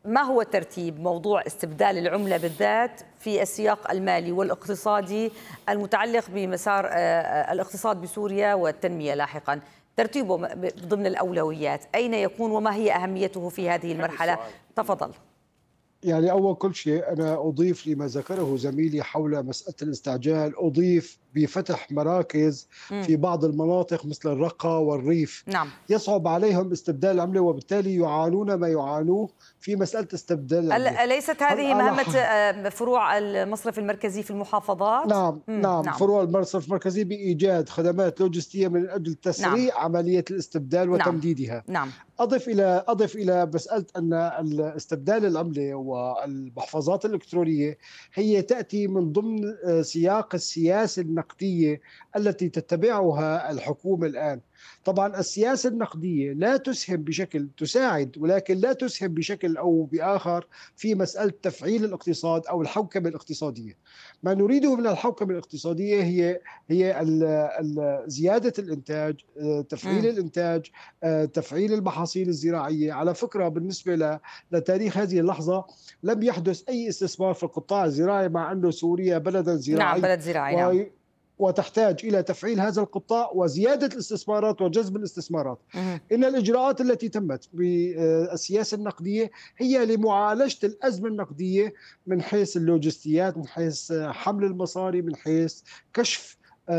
ما هو ترتيب موضوع استبدال العملة بالذات في السياق المالي والاقتصادي المتعلق بمسار الاقتصاد بسوريا والتنمية لاحقا؟ ترتيبه ضمن الأولويات أين يكون وما هي أهميته في هذه المرحلة؟ تفضل. يعني أول كل شيء أنا أضيف لما ذكره زميلي حول مسألة الاستعجال، أضيف بفتح مراكز في بعض المناطق مثل الرقة والريف. نعم. يصعب عليهم استبدال العملة وبالتالي يعانون ما يعانوه في مسألة استبدال العملة. أليست هذه مهمة فروع المصرف المركزي في المحافظات؟ نعم. فروع المصرف المركزي بإيجاد خدمات لوجستية من أجل تسريع عملية الاستبدال وتمديدها. نعم. أضف إلى مسألة أن استبدال العملة والمحفظات الإلكترونية هي تأتي من ضمن سياق السياسة النقدية التي تتبعها الحكومة الآن. طبعا السياسة النقدية لا تسهم بشكل تساعد، ولكن لا تسهم بشكل أو بآخر في مسألة تفعيل الاقتصاد أو الحوكمة الاقتصادية. ما نريده من الحوكمة الاقتصادية هي زيادة الإنتاج، تفعيل الإنتاج، تفعيل المحاصيل الزراعية. على فكرة بالنسبة لتاريخ هذه اللحظة لم يحدث أي استثمار في القطاع الزراعي، مع أن سوريا بلدا زراعي. نعم، بلد زراعي. نعم. وتحتاج إلى تفعيل هذا القطاع وزيادة الاستثمارات وجذب الاستثمارات. إن الإجراءات التي تمت بالسياسة النقدية هي لمعالجة الأزمة النقدية من حيث اللوجستيات، من حيث حمل المصاري، من حيث كشف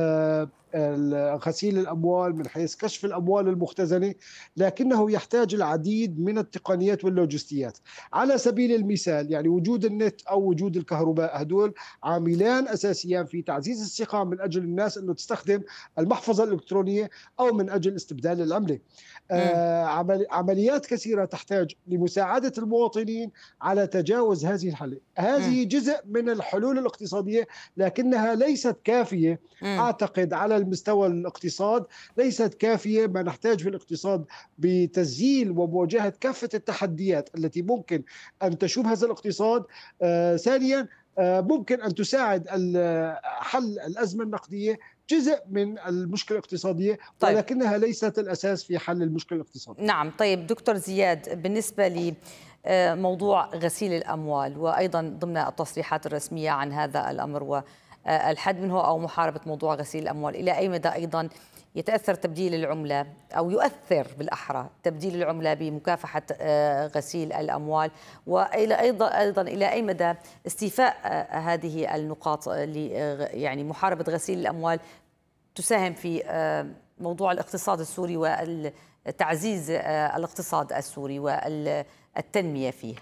غسيل الأموال، من حيث كشف الأموال المختزنة، لكنه يحتاج العديد من التقنيات واللوجستيات. على سبيل المثال يعني وجود النت أو وجود الكهرباء، هدول عاملان أساسيان في تعزيز الثقة من أجل الناس أنه تستخدم المحفظة الإلكترونية أو من أجل استبدال العملة. عمليات كثيرة تحتاج لمساعدة المواطنين على تجاوز هذه الحالة. هذه جزء من الحلول الاقتصادية، لكنها ليست كافية. أعتقد على المستوى الاقتصاد ليست كافية. ما نحتاج في الاقتصاد بتسجيل ومواجهة كافة التحديات التي ممكن أن تشوب هذا الاقتصاد. ثانيا ممكن أن تساعد حل الأزمة النقدية جزء من المشكلة الاقتصادية. طيب. ولكنها ليست الأساس في حل المشكلة الاقتصادية. نعم. طيب دكتور زياد، بالنسبة لي موضوع غسيل الأموال وأيضا ضمن التصريحات الرسمية عن هذا الأمر والحد منه أو محاربة موضوع غسيل الأموال، إلى أي مدى أيضا يتأثر تبديل العملة أو يؤثر بالأحرى تبديل العملة بمكافحة غسيل الأموال، وأيضا إلى أي مدى استيفاء هذه النقاط يعني محاربة غسيل الأموال تساهم في موضوع الاقتصاد السوري وتعزيز الاقتصاد السوري والتنمية فيه؟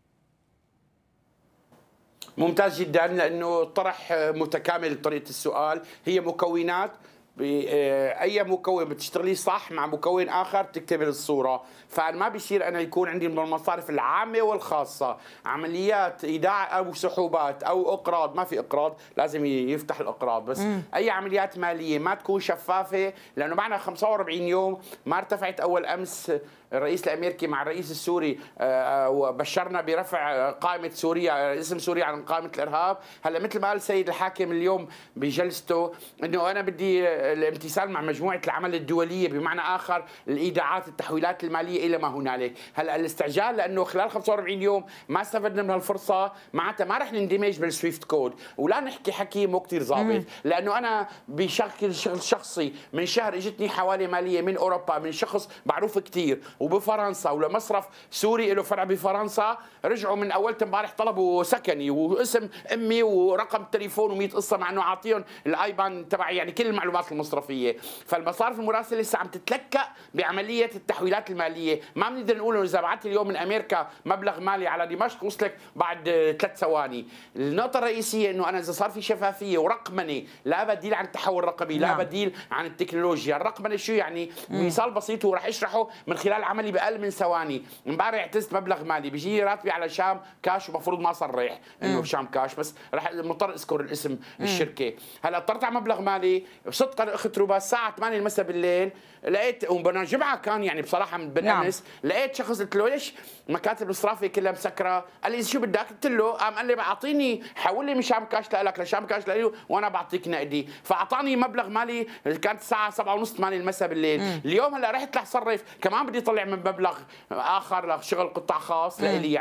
ممتاز جدا، لأنه طرح متكامل طريقة السؤال. هي مكونات، اي مكون بتشتغليه صح مع مكون اخر تكتمل الصوره. فما بيصير انا يكون عندي من المصارف العامه والخاصه عمليات ايداع او سحوبات او اقراض. ما في اقراض، لازم يفتح الاقراض، بس اي عمليات ماليه ما تكون شفافه، لانه معنا 45 يوم ما ارتفعت. اول امس الرئيس الامريكي مع الرئيس السوري وبشرنا برفع قائمه سوريا، اسم سوريا عن قائمه الارهاب. هلا مثل ما قال السيد الحاكم اليوم بجلسته انه انا بدي الامتثال مع مجموعه العمل الدوليه، بمعنى اخر الايداعات التحويلات الماليه الى ما هنالك. هلا الاستعجال لانه خلال 45 يوم ما استفدنا من هالفرصه، معناتها ما رح نندمج بالسويفت كود، ولا نحكي حكي مو كثير ظابط. لانه انا بشكل شخصي من شهر اجتني حوالي ماليه من اوروبا من شخص معروف كثير وبفرنسا، ولمصرف سوري له فرع بفرنسا، رجعوا من اول امبارح طلبوا سكني واسم امي ورقم تليفون و100 قصه، مع انه عاطيهم الايبان تبعي يعني كل المعلومات المصرفيه. فالمصارف المراسله لسه عم تتلكأ بعمليه التحويلات الماليه. ما بنقدر نقول انه اذا بعثت اليوم من امريكا مبلغ مالي على دمشق وصلك بعد 3 ثواني. النقطه الرئيسيه انه انا اذا صار في شفافيه ورقمنه، لا بديل عن التحول الرقمي، لا بديل عن التكنولوجيا. الرقمنه شو يعني؟ مثال بسيط وراح اشرحه من خلال عملي باقل من ثواني. امبارح اعتزت مبلغ مالي، بيجي راتبي على شام كاش ومفروض ما صرح انه بشام كاش، بس رح مضطر اذكر الاسم الشركه. هلا اضطرت على مبلغ مالي صدقا اخت روبا الساعه 8 المساء بالليل، لقيت وبنا جمعه كان يعني بصراحه بن امس. لقيت شخص قلت له ليش مكاتب الاصرافيه كلها مسكره؟ قال لي شو بدك؟ قلت له قال لي اعطيني حول لي من شام كاش لك لشام كاش لي وانا بعطيك نقدي. فاعطاني مبلغ مالي، كانت الساعه 7:30 8 المساء بالليل. اليوم هلا رحت رح صرف كمان بدي اطلع من مبلغ اخر لشغل قطاع خاص لإلي.